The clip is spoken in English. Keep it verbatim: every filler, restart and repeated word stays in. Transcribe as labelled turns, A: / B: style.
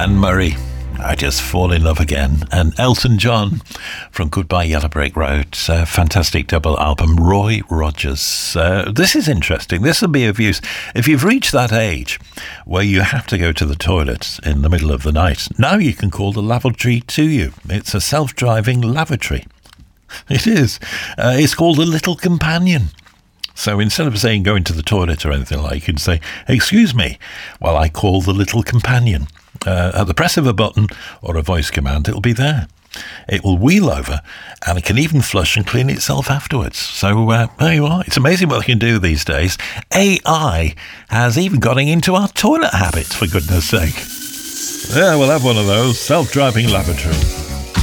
A: Anne Murray, I Just Fall in Love Again, and Elton John from Goodbye Yellow Brick Road. Uh, fantastic double album. Roy Rogers. Uh, this is interesting. This will be of use if you've reached that age where you have to go to the toilet in the middle of the night. Now you can call the lavatory to you. It's a self-driving lavatory. It is. Uh, it's called a Little Companion. So instead of saying go into the toilet or anything like, you can say, excuse me, while I call the Little Companion. Uh, at the press of a button or a voice command, it'll be there. It will wheel over, and it can even flush and clean itself afterwards. So uh, there you are. It's amazing what it can do these days. A I has even gotten into our toilet habits, for goodness sake. Yeah, we'll have one of those. Self-driving lavatory.